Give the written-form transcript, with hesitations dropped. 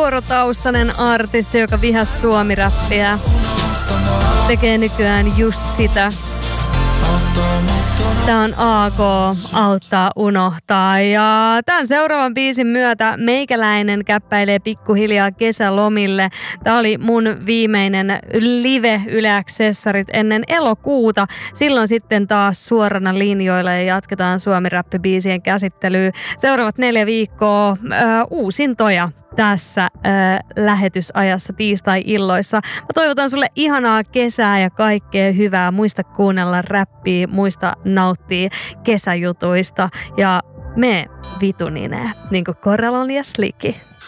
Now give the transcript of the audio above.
kuorotaustainen artisti, joka vihasi suomiräppiä. Tekee nykyään just sitä. Tää on AK, auttaa unohtaa. Ja tämän seuraavan biisin myötä meikäläinen käppäilee pikkuhiljaa kesälomille. Tää oli mun viimeinen live Yle Accessorit ennen elokuuta. Silloin sitten taas suorana linjoilla ja jatketaan suomi-räppibiisien käsittelyä. Seuraavat 4 viikkoa uusintoja tässä lähetysajassa tiistai-illoissa. Mä toivotan sulle ihanaa kesää ja kaikkea hyvää. Muista kuunnella räppiä, muista nauttia kesäjutuista ja me vituninee, niin kuin Korralon ja Slicky.